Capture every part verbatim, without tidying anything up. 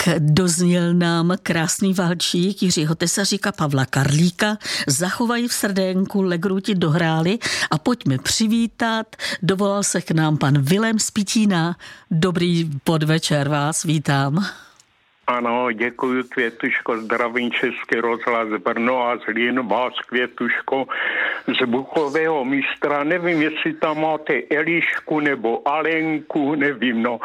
dozněl nám krásný valčík Jiřího Tesaříka, Pavla Karlíka. Zachovají v srdénku, legru ti dohráli a pojďme přivítat. Dovolal se k nám pan Vilém z Pitína. Dobrý podvečer, vás vítám. Ano, děkuji, Květuško, zdravím Český rozhlas Brno a Zlín, vás, Květuško, z Bukového Mistra, nevím, jestli tam máte Elišku nebo Alenku, nevím, no,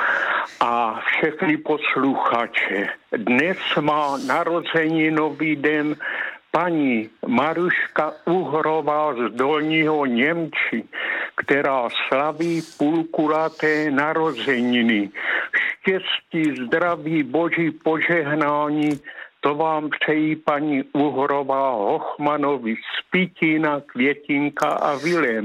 a všechny posluchače. Dnes má narozeninový den paní Maruška Uhrová z Dolního Němči, která slaví půlkulaté narozeniny. Štěstí, zdraví, boží požehnání, to vám přejí paní Uhrová, Hochmanovi z Pitína, Květinka a Vilém.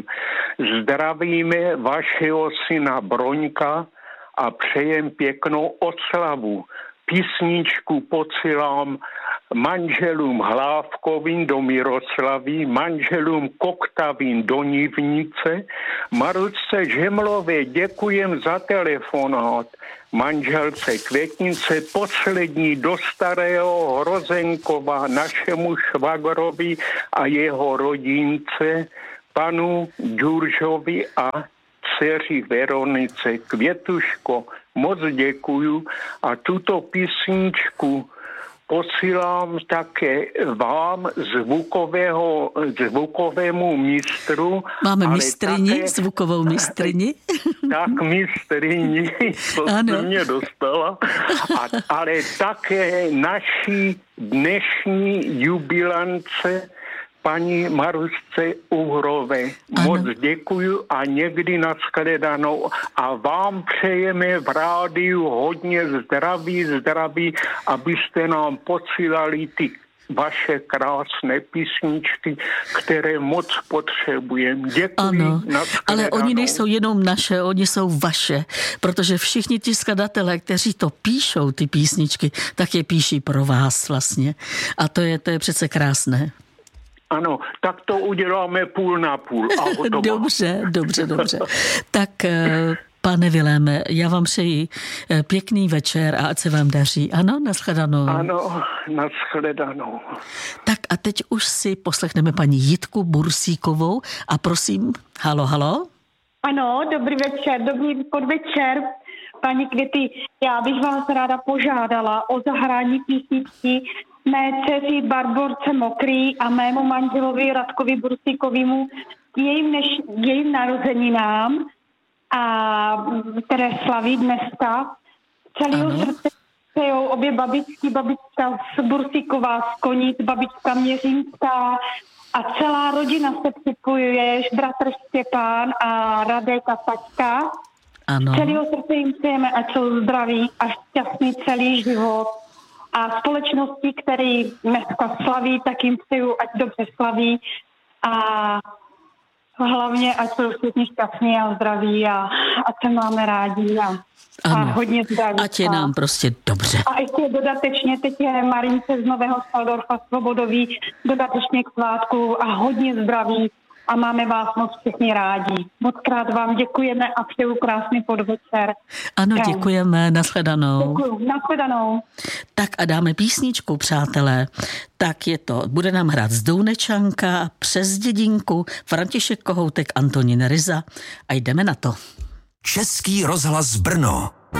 Zdravíme vašeho syna Broňka a přejem pěknou oslavu. Písničku posílám manželům Hlávkovým do Miroslavy, manželům Koktavým do Nivnice, Maručce Žemlové děkujem za telefonát, manželce Květnice poslední do Starého Hrozenkova, našemu švagrovi a jeho rodince, panu Ďuržovi a dceři Veronice. Květuško, moc děkuju a tuto písničku posílám také vám, zvukového, zvukovému mistru. Máme mistrini, také, zvukovou mistrini. Tak mistrini, to se mě dostala. A, ale také naší dnešní jubilance paní Marušce Uhrové. Moc děkuju a někdy nashledanou. A vám přejeme v rádiu hodně zdraví, zdraví, abyste nám posílali ty vaše krásné písničky, které moc potřebujeme. Děkuji. Ano, ale oni nejsou jenom naše, oni jsou vaše, protože všichni ti skladatelé, kteří to píšou, ty písničky, tak je píší pro vás vlastně. A to je, to je přece krásné. Ano, tak to uděláme půl na půl. A dobře, dobře, dobře. Tak, pane Viléme, já vám přeji pěkný večer a ať se vám daří. Ano, nashledanou. Ano, nashledanou. Tak a teď už si poslechneme paní Jitku Bursíkovou a prosím, halo, halo. Ano, dobrý večer, dobrý podvečer. Paní Květy, já bych vás ráda požádala o zahrání písničky mé dceři Barborce Mokrý a mému manželovi Radkovi Bursíkovému k jejím, než, jejím narozeninám, a, které slaví dneska. Celého srdce přejou obě babičky, babička Bursíková z Konic, babička Měřínská a celá rodina se připojuje, bratr Štěpán a Radek a Paťka. Ano. Celého srdce jim přejeme, ať jsou zdraví a šťastný celý život. A společnosti, které dneska slaví, tak jim přeju, ať dobře slaví a hlavně, ať jsou všichni šťastní a zdraví a ať se máme rádi a, a hodně zdraví. Ať je nám prostě dobře. A ještě dodatečně, teď je Marince z Nového Staldorfa Svobodový, dodatečně k svátku a hodně zdraví. A máme vás moc všichni rádi. Moc krát vám děkujeme a přeju krásný podvečer. Ano, děkujeme, nashledanou. Děkuju, nashledanou. Tak a dáme písničku, přátelé. Tak je to, bude nám hrát z Dounečanka, Přes dědinku, František Kohoutek, Antonín Ryza a jdeme na to. Český rozhlas Brno.